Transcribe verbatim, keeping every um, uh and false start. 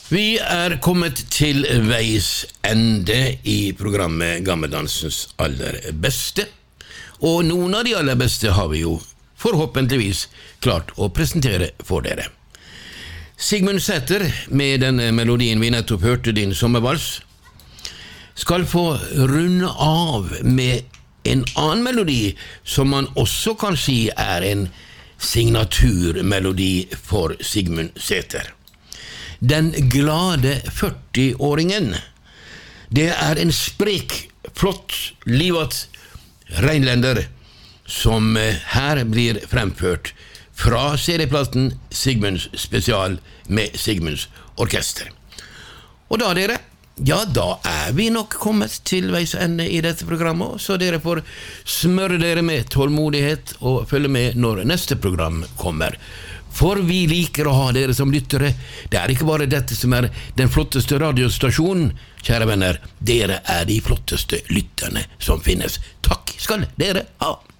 Vi er kommet til veis ende i programmet Gammeldansens aller beste, og noen av de aller beste har vi jo forhåpentligvis klart å presentere for dere. Sigmund Sæther, med den melodien vi nettopp hørte, Din sommervals, skal få runde av med en annen melodi som man også kan si er en signaturmelodi for Sigmund Sæther. Den glade førti-åringen. Det er en sprek, flott, livat reinlender som her blir fremført fra C D-platen Sigmunds spesial med Sigmunds orkester. Og da, dere, ja, da er vi nok kommet til veis ende i dette programmet, så dere får smøre dere med tålmodighet og følge med når neste program kommer. For vi liker å ha dere som lyttere. Det er ikke bare dette som er den flotteste radiostasjonen, kjære venner. Dere er de flotteste lytterne som finnes. Takk skal dere ha.